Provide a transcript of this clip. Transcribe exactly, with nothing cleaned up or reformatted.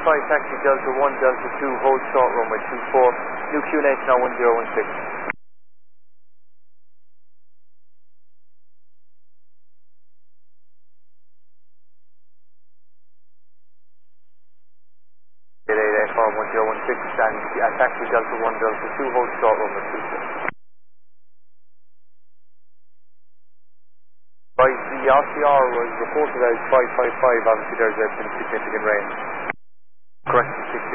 five, taxi Delta one, Delta two, hold short runway two four, new Q N H now one zero one six. eight four one zero one six and uh, taxi Delta one, Delta two, hold short runway two six. Right, the R C R was reported as five five five, obviously there's been significant rain. Correction six